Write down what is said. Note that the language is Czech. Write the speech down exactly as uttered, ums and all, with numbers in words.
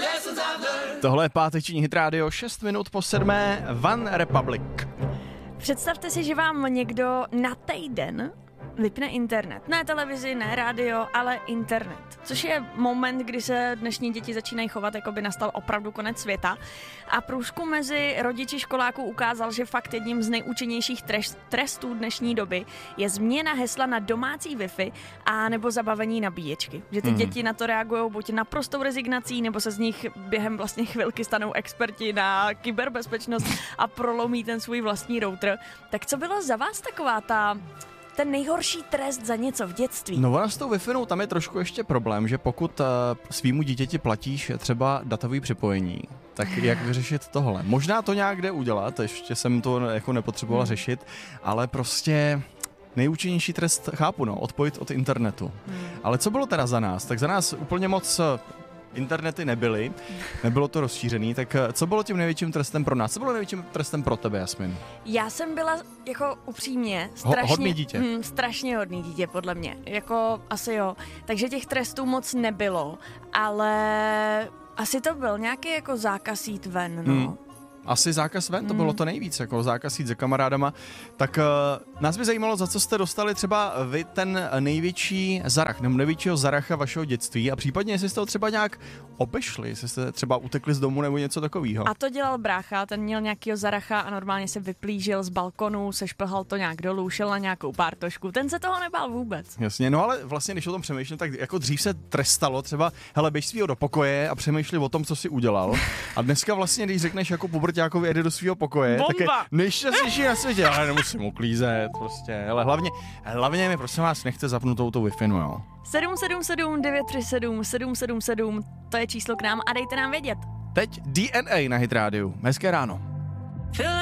Tohle je páteční Hit Radio, šest minut po sedmé, One Republic. Představte si, že vám někdo na týden vypne internet. Ne televizi, ne rádio, ale internet. Což je moment, kdy se dnešní děti začínají chovat, jako by nastal opravdu konec světa. A průzkum mezi rodiči školáků ukázal, že fakt jedním z nejúčinnějších trestů dnešní doby je změna hesla na domácí Wi-Fi a nebo zabavení nabíječky. Že ty mm. děti na to reagují buď naprostou rezignací, nebo se z nich během vlastně chvilky stanou experti na kyberbezpečnost a prolomí ten svůj vlastní router. Tak co bylo za vás taková ta... ten nejhorší trest za něco v dětství? No ona s tou Wi-Fi tam je trošku ještě problém, že pokud uh, svýmu dítěti platíš třeba datový připojení, tak jak vyřešit tohle? Možná to nějak jde udělat, ještě jsem to jako nepotřeboval hmm. řešit, ale prostě nejúčinnější trest chápu, no, odpojit od internetu. Hmm. Ale co bylo teda za nás? Tak za nás úplně moc internety nebyly, nebylo to rozšířený, tak co bylo tím největším trestem pro nás? Co bylo největším trestem pro tebe, Jasmin? Já jsem byla jako upřímně strašně... Ho, hodný dítě. Hm, strašně hodný dítě, podle mě. Jako asi jo. Takže těch trestů moc nebylo, ale asi to byl nějaký jako zákaz jít ven, no. Hmm. Asi zákaz ven, to bylo to nejvíc, jako zákaz jít se kamarádama. Tak uh, nás by zajímalo, za co jste dostali třeba vy ten největší zarach, nebo největšího zaracha vašeho dětství a případně, jestli jste ho třeba nějak obešli, jestli jste třeba utekli z domu nebo něco takového. A to dělal brácha, ten měl nějakýho zaracha a normálně se vyplížil z balkonu, sešplhal to nějak dolů, šel na nějakou pártošku, ten se toho nebál vůbec. Jasně, no ale vlastně, když o tom přemýšlím, tak jako dřív se trestalo třeba, hele, běž svýho do pokoje a přemýšli o tom, co si udělal. A dneska vlastně, když řekneš jako puberťákovi, jede do svého pokoje, bomba. Tak je nejšťastnější na světě, ale nemusím uklízet, prostě, ale hlavně, hlavně mi prosím vás nechte zapnutou tu Wi-Fi, no jo. sedm sedm sedm devět tři sedm sedm sedm sedm, to je číslo k nám a dejte nám vědět. Teď D N A na Hit Radio. Hezké ráno.